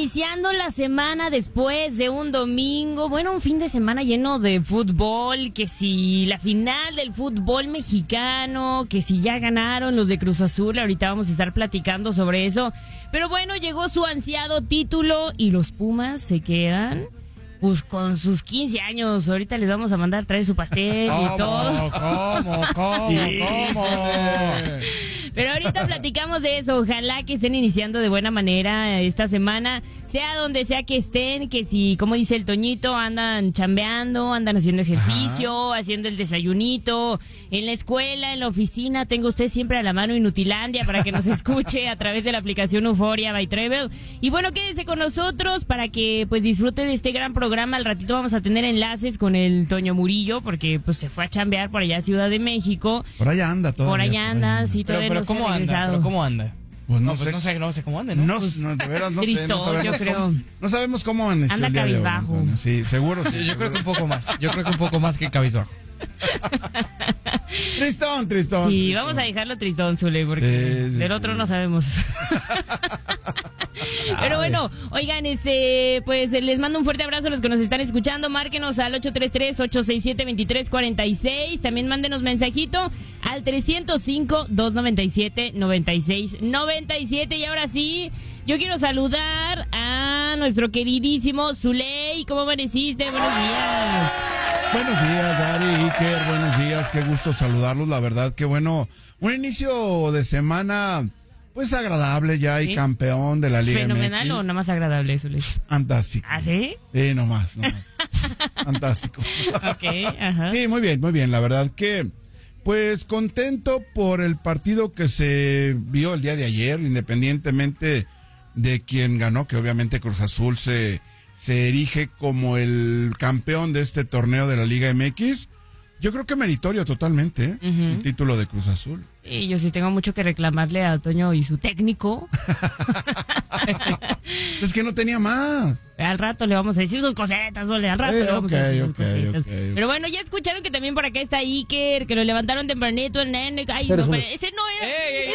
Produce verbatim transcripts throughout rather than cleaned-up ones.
iniciando la semana después de un domingo, bueno, un fin de semana lleno de fútbol, que si la final del fútbol mexicano, que si ya ganaron los de Cruz Azul, ahorita vamos a estar platicando sobre eso. Pero bueno, llegó su ansiado título y los Pumas se quedan pues con sus quince años. Ahorita les vamos a mandar traer su pastel y ¿Cómo, todo. ¿Cómo? ¿Cómo? ¿Cómo? Pero ahorita platicamos de eso. Ojalá que estén iniciando de buena manera esta semana, sea donde sea que estén, que si, como dice el Toñito, andan chambeando, andan haciendo ejercicio, Ajá. haciendo el desayunito, en la escuela, en la oficina, tenga usted siempre a la mano Inutilandia para que nos escuche a través de la aplicación Euforia by Travel. Y bueno, quédese con nosotros para que pues disfrute de este gran programa. Al ratito vamos a tener enlaces con el Toño Murillo, porque pues se fue a chambear por allá a Ciudad de México. Por allá anda todo. Por allá anda, sí, todavía pero, pero no se ha ¿cómo anda? regresado. ¿Pero cómo anda? Pues no, no, sé. Pues no sé, no sé cómo anda, ¿no? No, Pues, no, de veras no tristón, sé. No sabemos yo creo. Cómo, no sabemos cómo amaneció Anda el día de hoy, cabizbajo. Antonio. Sí, seguro. Sí, yo, yo seguro. creo que un poco más. Yo creo que un poco más que cabizbajo. Tristón, tristón. Sí, tristón. vamos a dejarlo tristón, Zule, porque Sí, sí, del otro sí. no sabemos. Pero bueno, oigan, este, pues les mando un fuerte abrazo a los que nos están escuchando. Márquenos al ocho tres tres, ocho seis siete, dos tres cuatro seis. También mándenos mensajito al trescientos cinco, doscientos noventa y siete, noventa y seis noventa y siete. Y ahora sí, yo quiero saludar a nuestro queridísimo Zuley. ¿Cómo amaneciste? Buenos días. Buenos días, Dari, Iker, buenos días, qué gusto saludarlos, la verdad, que bueno, un inicio de semana, pues agradable ya y ¿Sí? campeón de la Liga ¿Fenomenal M X. o nada más agradable, Zuley? Fantástico. ¿Ah, sí? Sí, nomás, nomás. Fantástico. Ok, ajá. Sí, muy bien, muy bien, la verdad que, pues contento por el partido que se vio el día de ayer, independientemente de quién ganó, que obviamente Cruz Azul se... se erige como el campeón de este torneo de la Liga M X. Yo creo que meritorio totalmente, ¿eh? Uh-huh. El título de Cruz Azul. Y yo sí tengo mucho que reclamarle a Toño y su técnico. Es que no tenía más. Al rato le vamos a decir sus cosetas, Ole, al rato Eh, le vamos okay, a decir sus okay, cosetas. okay. Pero bueno, ya escucharon que también por acá está Iker, que lo levantaron tempranito, el nene. Ay, Pero no, eso- pero ese no era. ¡Ey, ey, ey!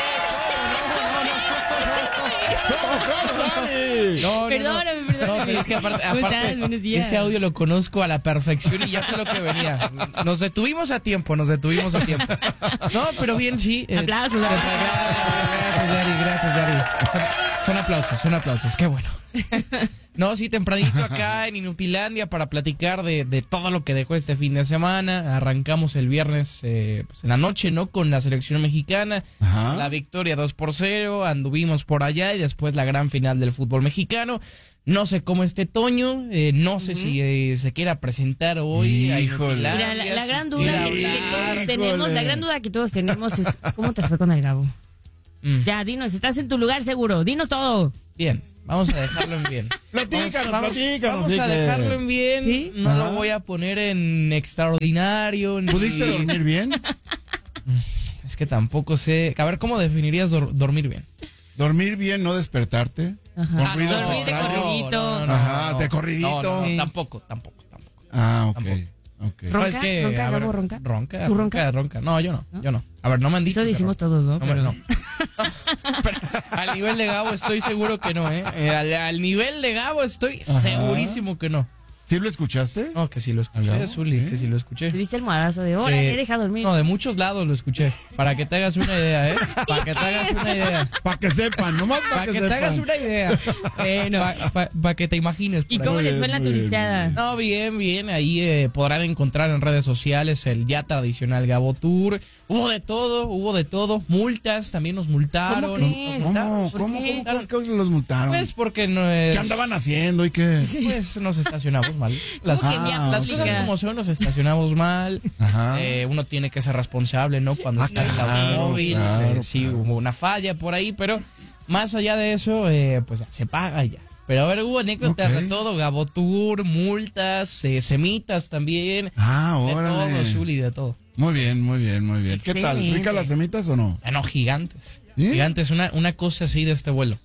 No, No, no, Perdóname, no. perdóname. No, pero es que aparte, ¿Cómo estás? aparte Buenos días. ese audio lo conozco a la perfección y ya sé lo que venía. Nos detuvimos a tiempo, nos detuvimos a tiempo. No, pero bien, sí. eh, Aplausos, eh, aplausos. Gracias, Dari, gracias, Dari. Son, son aplausos, son aplausos, qué bueno. No, sí, tempranito acá en Inutilandia para platicar de, de todo lo que dejó este fin de semana. Arrancamos el viernes eh, pues en la noche, ¿no? Con la selección mexicana. Ajá. La victoria dos por cero, anduvimos por allá y después la gran final del fútbol mexicano. No sé cómo esté Toño, eh, no sé uh-huh. si eh, se quiera presentar hoy. Híjole. Mira, la, la gran duda Híjole. que todos tenemos, la Híjole. gran duda que todos tenemos es ¿cómo te fue con el Gabo? Mm. Ya, dinos, estás en tu lugar seguro, dinos todo. Bien, vamos a dejarlo en bien. Platícanos, vamos, platícanos. Vamos sí a que- dejarlo en bien. ¿Sí? No Ajá. lo voy a poner en extraordinario. Ni... ¿Pudiste dormir bien? Es que tampoco sé. A ver, ¿cómo definirías dor- dormir bien? ¿Dormir bien, no despertarte? Ajá. ¿Con Ah, ruidos dormir de extraños? corridito. Ajá, de corridito. No, no, Sí. tampoco, tampoco, tampoco. Ah, ok. Tampoco. Ok. ¿Ronca? No, es que, ¿Ronca, a ver, Gabo, ronca? Ronca, ¿Tú ronca, ronca? ronca. No, yo no, ¿No? yo no. A ver, no me han dicho. Eso que decimos ronca. todos, ¿no? No, me- Pero- no. Pero al nivel de Gabo estoy seguro que no, ¿eh? Eh, Al, al nivel de Gabo estoy Ajá. segurísimo que no. ¿Sí lo escuchaste? No, que sí lo ¿Al escuché, Gabo? Zuli, ¿Eh? que sí lo escuché. Te diste el modazo de hora, Eh, te deja dormir. No, de muchos lados lo escuché. Para que te hagas una idea, ¿eh? Para que te hagas una idea. Para que sepan, nomás para Para que, que te sepan. hagas una idea. Bueno, para pa, pa que te imagines. ¿Y por cómo ahí. Muy les fue en la bien, muy bien, turisteada? muy No, bien, bien. Ahí eh, podrán encontrar en redes sociales el ya tradicional Gabo Tour. Hubo de todo, hubo de todo. Multas, también nos multaron. ¿Cómo crees? Nos multaron. ¿Cómo? ¿Por ¿Cómo? qué? ¿Cómo? ¿Por qué los multaron? Pues porque no es... ¿Qué andaban haciendo y qué? Pues nos estacionamos mal. Las, ¿Cómo que Ah, me las aplica? cosas como son, nos estacionamos mal. Ajá. Eh, uno tiene que ser responsable, ¿no? Cuando Ah, está en el claro, automóvil. claro, eh, sí, claro. hubo una falla por ahí, pero más allá de eso, eh, pues se paga y ya. Pero a ver, hubo anécdotas Ok. de todo, Gabo Tour, multas, eh, semitas también. Ah, De órale. todo, Zuli, de todo. Muy bien, muy bien, muy bien. ¿Qué tal? Excelente. ¿Rica las semitas o no? Ah, no, gigantes. ¿Sí? Gigantes, una, una cosa así de este vuelo.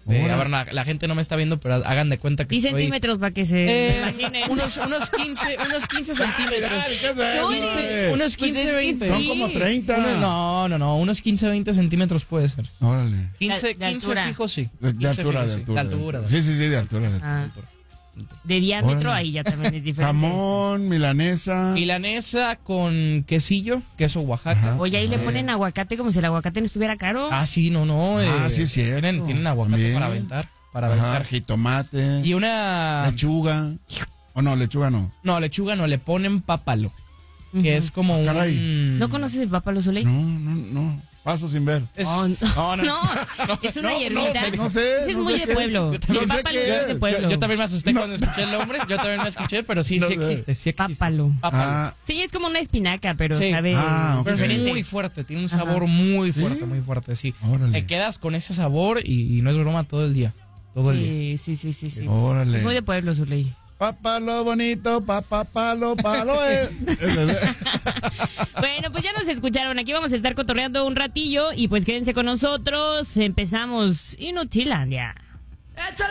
Eh, Ahora. a ver, la, la gente no me está viendo, pero hagan de cuenta que Y estoy... centímetros para que se Eh, imaginen. unos, unos quince, unos quince centímetros. Ay, ¿qué es Uy, eso, sí. güey? Unos Pues quince, es que veinte. sí. Son como treinta. Unos- no, no, no, unos quince, veinte centímetros puede ser. Órale. quince, De- de quince altura. fijo, sí. De, de quince altura, fijo, de sí. altura. De altura. de Sí, sí, sí, de altura. De altura. Ah, altura. de diámetro, Órale. ahí ya también es diferente. Jamón, milanesa. Milanesa con quesillo, queso Oaxaca. Ajá. Oye, ahí le ponen aguacate como si el aguacate no estuviera caro. Ah, sí, no, no. Ah, eh, sí es cierto. Tienen, tienen aguacate También. para aventar. Para Ajá, aventar. jitomate. Y una... Lechuga. O no, lechuga no. No, lechuga no, le ponen pápalo. Ujú. Que es como Ah, un... caray. ¿No conoces el papalo Soleil? No, no, no. Paso sin ver. Es- Oh, no, no, no, es una no, hierbita. no, no sé, Ese es no muy sé de qué. pueblo. Yo también El no sé pápalo qué es de Yo, pueblo. yo también me asusté cuando escuché el nombre. Yo también me escuché, pero sí, No sí sé. existe. Sí existe. Pápalo. Pápalo. Ah, Sí, es como una espinaca, pero Sí. sabe Ah, ok. Pero es diferente. muy fuerte, tiene un Ajá. sabor muy fuerte, ¿Sí? muy fuerte, sí. Órale. Te quedas con ese sabor y, y no es broma todo el día. Todo el día. Sí, sí, sí, sí, sí. órale. Es muy de pueblo, Soleil. Papalo bonito, papá palo, palo es. Bueno, pues ya nos escucharon. Aquí vamos a estar cotorreando un ratillo y pues quédense con nosotros. Empezamos Inutilandia.